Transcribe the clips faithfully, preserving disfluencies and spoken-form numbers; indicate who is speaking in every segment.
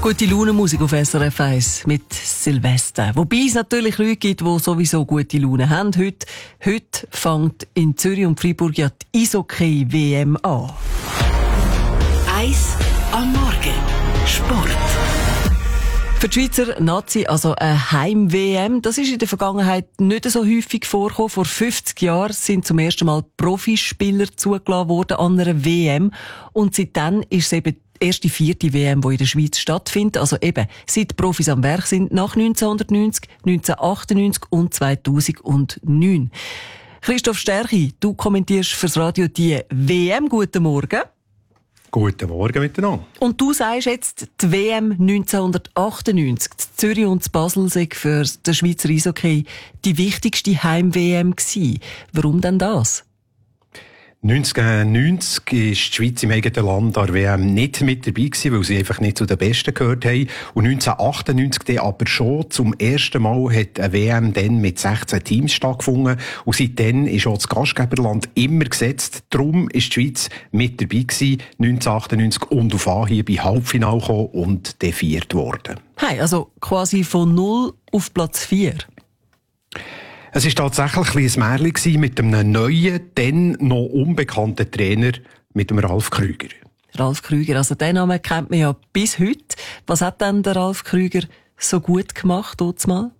Speaker 1: Gute Laune-Musik auf S R F eins mit Silvester. Wobei es natürlich Leute gibt, die sowieso gute Laune haben. Heute, heute fängt in Zürich und Freiburg ja die Eishockey-W M an.
Speaker 2: Eis am Morgen. Sport.
Speaker 1: Für die Schweizer Nazi, also eine Heim-W M, das ist in der Vergangenheit nicht so häufig vorgekommen. Vor fünfzig Jahren sind zum ersten Mal Profispieler zugelassen worden an einer W M. Und seitdem ist es eben die erste vierte W M, die in der Schweiz stattfindet. Also eben, seit die Profis am Werk sind, nach neunzehnhundertneunzig, neunzehnhundertachtundneunzig und zweitausendneun. Christoph Stärchi, du kommentierst fürs Radio die W M. Guten Morgen.
Speaker 3: Guten Morgen miteinander.
Speaker 1: Und du sagst jetzt, die W M neunzehnhundertachtundneunzig, die Zürich und die Basel sei für den Schweizer Eishockey die wichtigste Heim-W M gewesen. Warum denn das?
Speaker 3: neunzehnhundertneunzig war die Schweiz im eigenen Land an der W M nicht mit dabei gewesen, weil sie einfach nicht zu den Besten gehört haben. Und neunzehnhundertachtundneunzig dann aber schon zum ersten Mal hat eine W M dann mit sechzehn Teams stattgefunden. Und seitdem ist auch das Gastgeberland immer gesetzt. Darum ist die Schweiz mit dabei gewesen, neunzehnhundertachtundneunzig, und auf Anhieb im Halbfinale gekommen und dann viert worden.
Speaker 1: Hey, also quasi von null auf Platz vier.
Speaker 3: Es war tatsächlich ein Märchen mit einem neuen, dann noch unbekannten Trainer, mit dem Ralf Krüger.
Speaker 1: Ralf Krüger, also den Namen kennt man ja bis heute. Was hat denn der Ralf Krüger so gut gemacht, dort mal?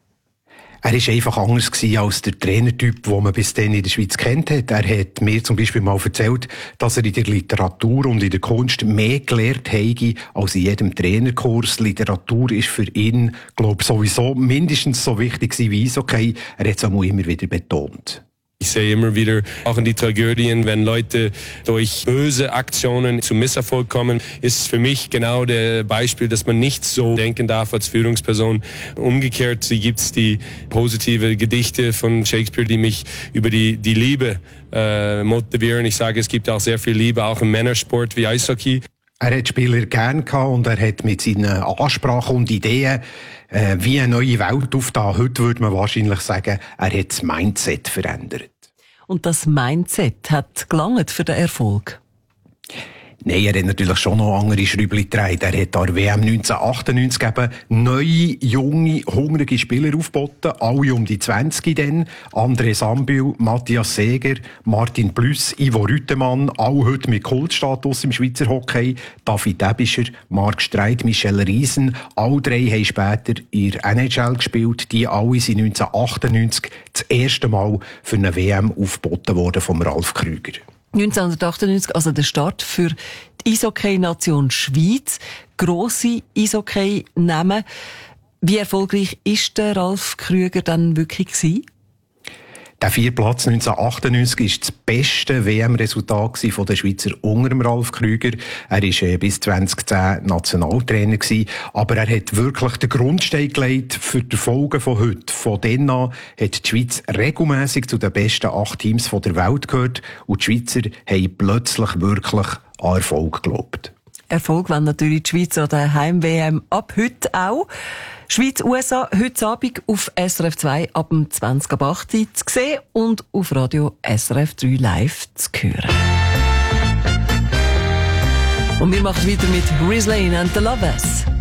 Speaker 3: Er war einfach anders als der Trainertyp, den man bis dann in der Schweiz kennt hat. Er hat mir zum Beispiel mal erzählt, dass er in der Literatur und in der Kunst mehr gelernt habe als in jedem Trainerkurs. Literatur ist für ihn, glaube ich, sowieso mindestens so wichtig wie Eishockey. Er hat es auch immer wieder betont.
Speaker 4: Ich sehe immer wieder, auch in die Tragödien, wenn Leute durch böse Aktionen zu Misserfolg kommen, ist für mich genau der Beispiel, dass man nicht so denken darf als Führungsperson. Umgekehrt gibt es die positive Gedichte von Shakespeare, die mich über die, die Liebe äh, motivieren. Ich sage, es gibt auch sehr viel Liebe, auch im Männersport wie Eishockey.
Speaker 3: Er hat Spieler gern gehabt und er hat mit seinen Ansprachen und Ideen äh, wie eine neue Welt aufgetan. Heute würde man wahrscheinlich sagen, er hat das Mindset verändert.
Speaker 1: Und das Mindset hat gelangt für den Erfolg?
Speaker 3: Nein, er hat natürlich schon noch andere Schräubchen gedreht. Er hat an der W M neunzehnhundertachtundneunzig eben neue, junge, hungrige Spieler aufgeboten. Alle um die zwanzig dann. André Sambil, Matthias Seger, Martin Plüss, Ivo Rüttemann. Alle heute mit Kultstatus im Schweizer Hockey. David Ebischer, Marc Streit, Michel Riesen. Alle drei haben später in der N H L gespielt. Die alle sind neunzehnhundertachtundneunzig das erste Mal für eine W M aufgeboten worden vom Ralf Krüger.
Speaker 1: neunzehnhundertachtundneunzig, also der Start für die Eishockey-Nation Schweiz. Grosse Eishockey-Namen. Wie erfolgreich ist der Ralf Krüger dann wirklich gewesen?
Speaker 3: Der Vierplatz neunzehnhundertachtundneunzig war das beste W M-Resultat von der Schweizer unter dem Ralf Krüger. Er war äh, bis zweitausendzehn Nationaltrainer gewesen, aber er hat wirklich den Grundstein gelegt für die Folgen von heute. Von dann an hat die Schweiz regelmässig zu den besten acht Teams der Welt gehört und die Schweizer haben plötzlich wirklich an Erfolg geglaubt.
Speaker 1: Erfolg wenn natürlich die Schweiz an der Heim-W M ab heute auch. Schweiz-U S A heute Abend auf S R F zwei ab dem zwanzig ab acht zu sehen und auf Radio S R F drei live zu hören. Und wir machen weiter mit Riz Lane and the Lovers.